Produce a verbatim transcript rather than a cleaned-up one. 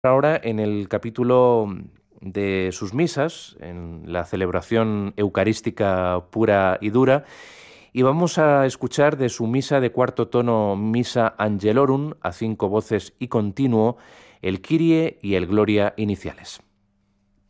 Ahora en el capítulo de sus misas, en la celebración eucarística pura y dura, y vamos a escuchar de su misa de cuarto tono, Misa Angelorum, a cinco voces y continuo, el Kyrie y el Gloria iniciales.